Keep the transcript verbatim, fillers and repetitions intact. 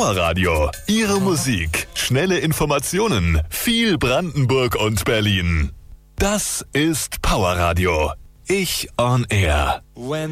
Powerradio. Ihre Musik, schnelle Informationen, viel Brandenburg und Berlin. Das ist Powerradio. Ich on Air. When